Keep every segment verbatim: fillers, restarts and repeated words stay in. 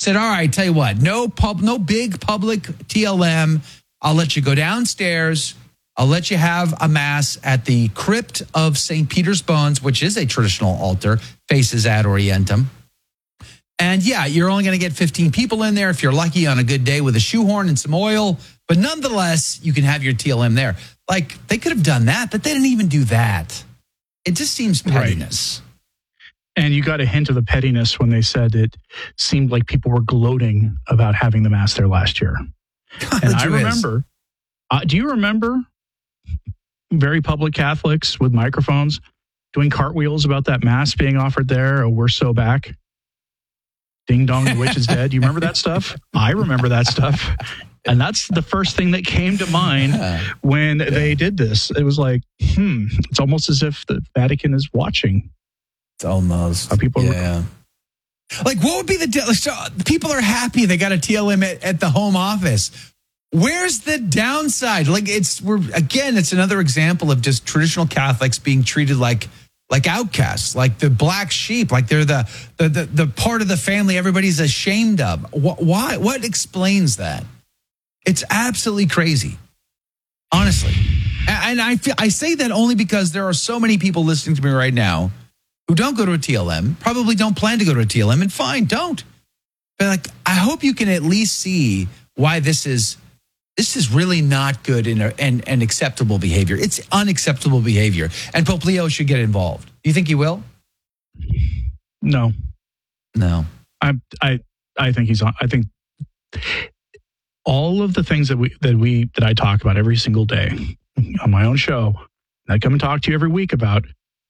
said, all right, tell you what, no pub, no big public T L M. I'll let you go downstairs. I'll let you have a mass at the crypt of Saint Peter's Bones, which is a traditional altar, faces ad orientem. And yeah, you're only going to get fifteen people in there if you're lucky on a good day with a shoehorn and some oil. But nonetheless, you can have your T L M there. Like, they could have done that, but they didn't even do that. It just seems pettiness. Right. And you got a hint of the pettiness when they said it seemed like people were gloating about having the mass there last year. God, and I remember, uh, do you remember very public Catholics with microphones doing cartwheels about that mass being offered there? Oh, we're so back. Ding dong, the witch is dead. You remember that stuff? I remember that stuff. And that's the first thing that came to mind yeah. when yeah. they did this. It was like, hmm, it's almost as if the Vatican is watching. It's almost. How people yeah. Are, like, what would be the... So people are happy they got a T L M at, at the home office. Where's the downside? Like, it's... we're again, it's another example of just traditional Catholics being treated like... like outcasts, like the black sheep, like they're the, the the the part of the family everybody's ashamed of. Why? What explains that? It's absolutely crazy, honestly. And I feel, I say that only because there are so many people listening to me right now who don't go to a T L M, probably don't plan to go to a T L M, and fine, don't. But like, I hope you can at least see why this is this is really not good and and, and acceptable behavior. It's unacceptable behavior, and Pope Leo should get involved. Do you think he will? No, no. I I I think he's on. I think all of the things that we that we that I talk about every single day on my own show, and I come and talk to you every week about,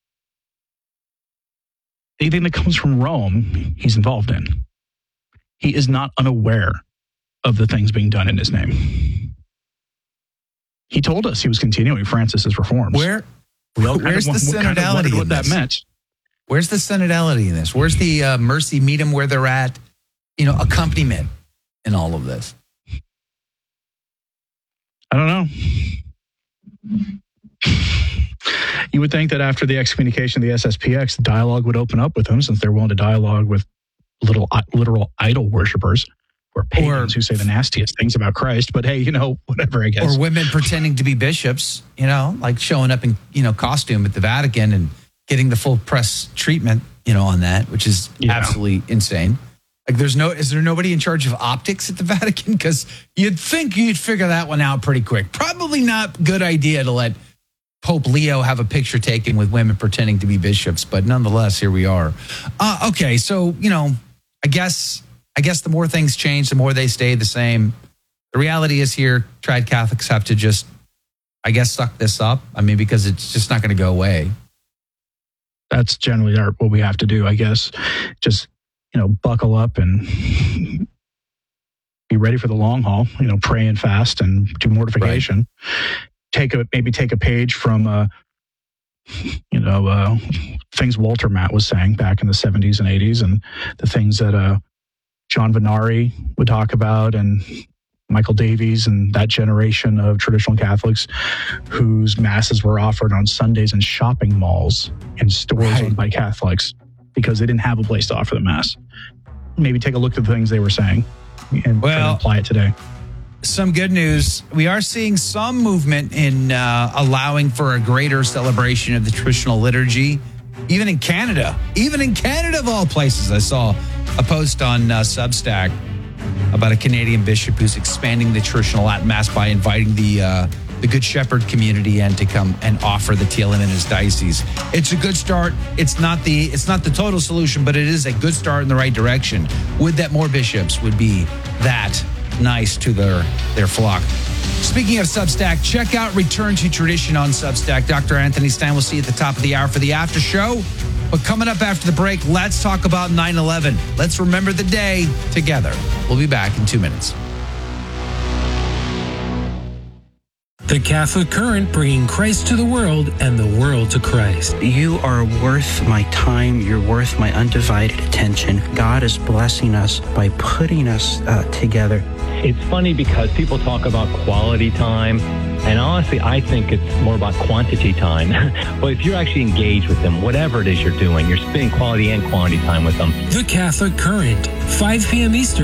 anything that comes from Rome, he's involved in. He is not unaware of the things being done in his name. He told us he was continuing Francis's reforms. Where, where's the synodality kind of in what this? That meant. Where's the synodality in this? Where's the uh, mercy, meet them where they're at, you know, accompaniment in all of this? I don't know. You would think that after the excommunication of the S S P X, the dialogue would open up with them, since they're willing to dialogue with little literal idol worshipers or pagans or, who say the nastiest things about Christ. But hey, you know, whatever, I guess. Or women pretending to be bishops, you know, like showing up in, you know, costume at the Vatican and getting the full press treatment, you know, on that, which is yeah. absolutely insane. Like, there's no, is there nobody in charge of optics at the Vatican? Because you'd think you'd figure that one out pretty quick. Probably not good idea to let Pope Leo have a picture taken with women pretending to be bishops, but nonetheless, here we are. Uh, okay, so, you know, I guess I guess the more things change, the more they stay the same. The reality is here, tried Catholics have to just, I guess, suck this up. I mean, because it's just not going to go away. That's generally our, what we have to do, I guess. Just, you know, buckle up and be ready for the long haul, you know, pray and fast and do mortification. Right. Take a maybe take a page from, uh, you know, uh, things Walter Matt was saying back in the seventies and eighties, and the things that uh, John Venari would talk about, and Michael Davies and that generation of traditional Catholics whose masses were offered on Sundays in shopping malls and stores right. owned by Catholics because they didn't have a place to offer the mass. Maybe take a look at the things they were saying and well, try to apply it today. Some good news. We are seeing some movement in uh, allowing for a greater celebration of the traditional liturgy, even in Canada. Even in Canada, of all places. I saw a post on uh, Substack about a Canadian bishop who's expanding the traditional Latin Mass by inviting the uh, the Good Shepherd community in to come and offer the T L M in his diocese. It's a good start. It's not the it's not the total solution, but it is a good start in the right direction. Would that more bishops would be that nice to their their flock. Speaking of Substack, check out Return to Tradition on Substack. Doctor Anthony Stein will see you at the top of the hour for the after show. But coming up after the break, let's talk about nine eleven. Let's remember the day together. We'll be back in two minutes. The Catholic Current, bringing Christ to the world and the world to Christ. You are worth my time. You're worth my undivided attention. God is blessing us by putting us uh, together. It's funny because people talk about quality time, and honestly, I think it's more about quantity time. But if you're actually engaged with them, whatever it is you're doing, you're spending quality and quantity time with them. The Catholic Current, five p.m. Eastern.